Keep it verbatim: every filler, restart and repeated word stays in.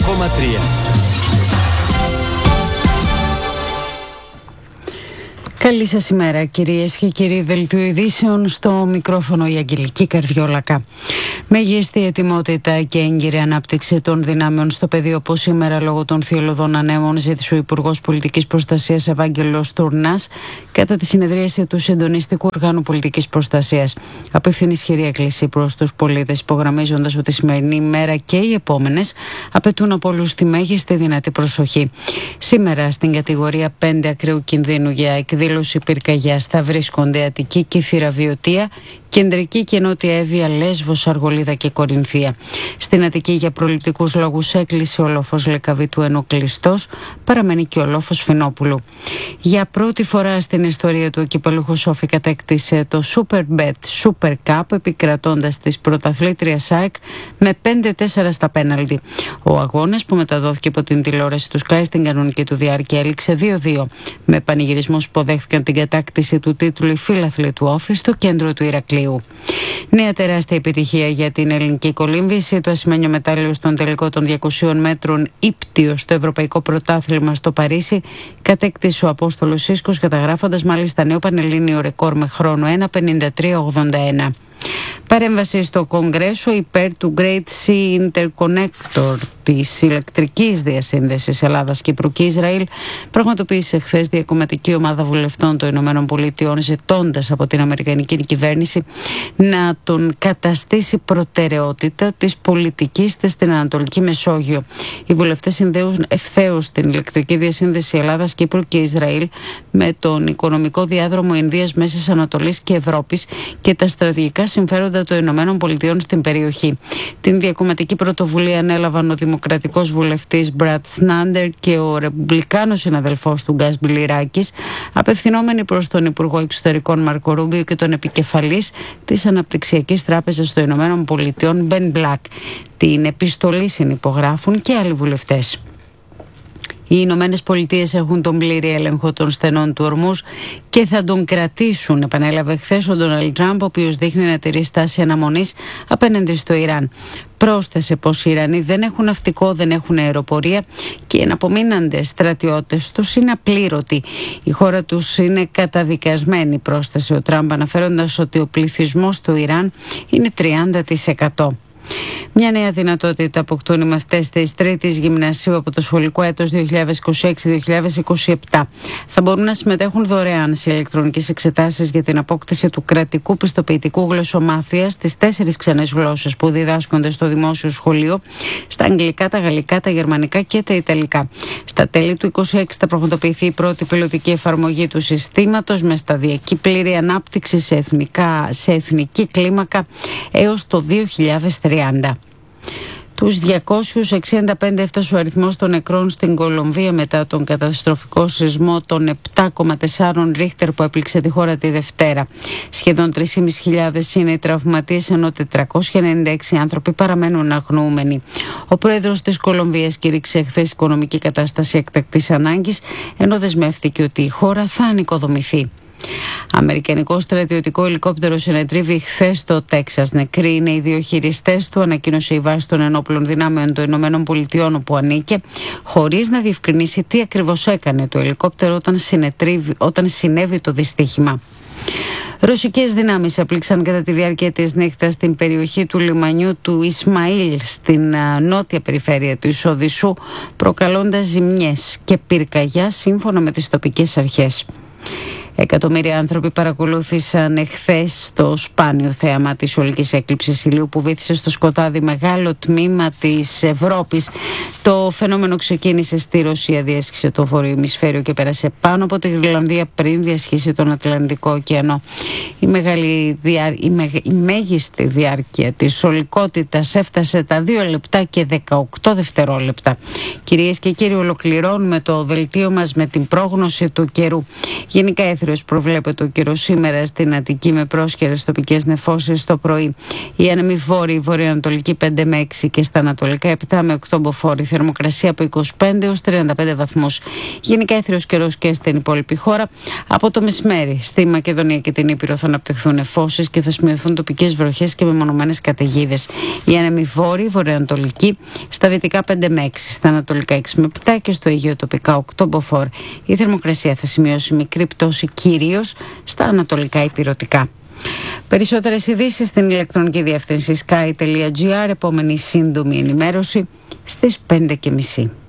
Απόκομμα τρία. Καλή σας ημέρα, κυρίες και κύριοι. Δελτίο ειδήσεων, στο μικρόφωνο η Αγγελική Καρδιόλακα. Μέγιστη ετοιμότητα και έγκυρη ανάπτυξη των δυνάμεων στο πεδίο, όπως σήμερα λόγω των θειολωδών ανέμων, ζήτησε ο Υπουργός Πολιτικής Προστασίας Ευάγγελος Τουρνάς κατά τη συνεδρίαση του Συντονιστικού Οργάνου Πολιτικής Προστασίας. Απευθύνει ισχυρή έκκληση προς τους πολίτες, υπογραμμίζοντας ότι η σημερινή ημέρα και οι επόμενες απαιτούν από όλους τη μέγιστη δυνατή προσοχή. Σήμερα, στην κατηγορία πέντε ακραίου κινδύνου για εκδήλωση πυρκαγιάς, θα βρίσκονται Αττική και Θηραβιωτία, Κεντρική και Νότια Εύβοια, Λέσβος, Αργολίδα και Κορινθία. Στην Αττική, για προληπτικούς λόγους, έκλεισε ο λόφος Λεκαβήτου, ενώ κλειστός παραμένει και ο λόφος Φινόπουλου. Για πρώτη φορά στην ιστορία του, ο κυπελούχος Σόφι κατέκτησε το Super Bet Super Cup, επικρατώντας της πρωταθλήτριας ΑΕΚ με πέντε τέσσερα στα πέναλτι. Ο αγώνας, που μεταδόθηκε από την τηλεόραση του Sky στην κανονική του διάρκεια, έληξε δύο δύο, με πανηγυρισμούς που αποδέχθηκαν την κατάκτηση του τίτλου οι φίλαθλοι του Όφη στο κέντρο του Ηρακλείου. Νέα τεράστια επιτυχία για την ελληνική κολύμβηση. Το ασημένιο μετάλλιο στον τελικό των διακοσίων μέτρων ύπτιο στο Ευρωπαϊκό Πρωτάθλημα στο Παρίσι κατέκτησε ο Απόστολος Σίσκος, καταγράφοντας μάλιστα νέο πανελλήνιο ρεκόρ με χρόνο ένα πενήντα τρία ογδόντα ένα. Παρέμβαση στο Κογκρέσο υπέρ του Great Sea Interconnector, της ηλεκτρικής διασύνδεσης Ελλάδας, Κύπρου και Ισραήλ, πραγματοποίησε χθες διακομματική ομάδα βουλευτών των Ηνωμένων Πολιτειών, ζητώντας από την Αμερικανική κυβέρνηση να τον καταστήσει προτεραιότητα της πολιτικής της στην Ανατολική Μεσόγειο. Οι βουλευτές συνδέουν ευθέως την ηλεκτρική διασύνδεση Ελλάδας, Κύπρου και Ισραήλ με τον οικονομικό διάδρομο Ινδίας, Μέσης Ανατολής και Ευρώπης και τα στρατηγικά συμφέροντα των Ηνωμένων Πολιτειών στην περιοχή. Την διακομματική πρωτοβουλία ανέλαβαν ο δημοκρατικός βουλευτής Μπρατ Σνάντερ και ο ρεπουμπλικάνος συναδελφός του Γκάς Μπιλιράκης, απευθυνόμενοι προς τον Υπουργό Εξωτερικών Μάρκο Ρούμπιο και τον επικεφαλής της Αναπτυξιακής Τράπεζας των Ηνωμένων Πολιτειών Μπεν Μπλακ. Την επιστολή συνυπογράφουν και άλλοι βουλευτές. Οι Ηνωμένες Πολιτείες έχουν τον πλήρη έλεγχο των στενών του Ορμούζ και θα τον κρατήσουν, επανέλαβε χθες ο Ντόναλντ Τραμπ, ο οποίος δείχνει να τηρεί στάση αναμονής απέναντι στο Ιράν. Πρόσθεσε πως οι Ιρανοί δεν έχουν ναυτικό, δεν έχουν αεροπορία και οι εναπομείναντες στρατιώτες τους είναι απλήρωτοι. Η χώρα τους είναι καταδικασμένη, πρόσθεσε ο Τραμπ, αναφέροντας ότι ο πληθυσμός του Ιράν είναι τριάντα τοις εκατό. Μια νέα δυνατότητα αποκτούν οι μαθητές της τρίτης γυμνασίου από το σχολικό έτος δύο χιλιάδες είκοσι έξι δύο χιλιάδες είκοσι επτά. Θα μπορούν να συμμετέχουν δωρεάν σε ηλεκτρονικές εξετάσεις για την απόκτηση του κρατικού πιστοποιητικού γλωσσομάθειας στις τέσσερις ξένες γλώσσες που διδάσκονται στο δημόσιο σχολείο, στα αγγλικά, τα γαλλικά, τα γερμανικά και τα ιταλικά. Στα τέλη του είκοσι έξι θα πραγματοποιηθεί η πρώτη πιλωτική εφαρμογή του συστήματος με σταδιακή πλήρη ανάπτυξη σε, εθνικά, σε εθνική κλίμακα έως το δύο χιλιάδες τριάντα. Τους διακόσιους εξήντα πέντε έφτασε ο αριθμός των νεκρών στην Κολομβία μετά τον καταστροφικό σεισμό των επτά κόμμα τέσσερα Ρίχτερ που έπληξε τη χώρα τη Δευτέρα. Σχεδόν τρεις χιλιάδες πεντακόσιοι είναι οι τραυματίες, ενώ τετρακόσιοι ενενήντα έξι άνθρωποι παραμένουν αγνοούμενοι. Ο πρόεδρος της Κολομβίας κήρυξε χθες οικονομική κατάσταση έκτακτης ανάγκης, ενώ δεσμεύτηκε ότι η χώρα θα ανοικοδομηθεί. Αμερικανικό στρατιωτικό ελικόπτερο συνετρίβει χθες στο Τέξας. Νεκροί είναι οι δύο χειριστές του, ανακοίνωσε η βάση των ενόπλων δυνάμεων των Ηνωμένων Πολιτειών όπου ανήκε, χωρίς να διευκρινίσει τι ακριβώς έκανε το ελικόπτερο όταν, όταν συνέβη το δυστύχημα. Ρωσικές δυνάμεις έπληξαν κατά τη διάρκεια της νύχτας στην περιοχή του λιμανιού του Ισμαήλ στην νότια περιφέρεια του Οδυσσού, προκαλώντας ζημιές και πυρκαγιά σύμφωνα με τις τοπικές αρχές. Εκατομμύρια άνθρωποι παρακολούθησαν εχθές το σπάνιο θέαμα της ολικής έκλειψης ηλίου που βύθισε στο σκοτάδι μεγάλο τμήμα της Ευρώπης. Το φαινόμενο ξεκίνησε στη Ρωσία, διέσχισε το βόρειο ημισφαίριο και πέρασε πάνω από τη Γρυλανδία πριν διασχίσει τον Ατλαντικό ωκεανό. Η, μεγάλη διά... η, μεγ... η μέγιστη διάρκεια της ολικότητας έφτασε τα δύο λεπτά και δεκαοκτώ δευτερόλεπτα. Κυρίες και κύριοι, ολοκληρώνουμε το δελτίο μας με την πρόγνωση του καιρού. Γενικά έθριο άγριος προβλέπεται ο καιρός σήμερα στην Αττική με πρόσχερες τοπικές νεφώσεις το πρωί. Η άνεμη βόρεια, η βορειοανατολική πέντε με έξι και στα ανατολικά επτά με οκτώ μποφόρ. Η θερμοκρασία από είκοσι πέντε έως τριάντα πέντε βαθμούς. Γενικά έθριος καιρός και στην υπόλοιπη χώρα. Από το μεσημέρι στη Μακεδονία και την Ήπειρο θα αναπτυχθούν νεφώσεις και θα σημειωθούν τοπικές βροχές και μεμονωμένες καταιγίδες. Η άνεμη βόρεια, η βορειοανατολική στα δυτικά πέντε με έξι, στα ανατολικά έξι με επτά και στο Αιγαίο τοπικά οκτώ μποφόρ. Η θερμοκρασία θα σημειώσει μικρή πτώση κυρίως στα ανατολικά ηπειρωτικά. Περισσότερες ειδήσεις στην ηλεκτρονική διεύθυνση sky τελεία gr. Επόμενη σύντομη ενημέρωση στις πέντε και μισή.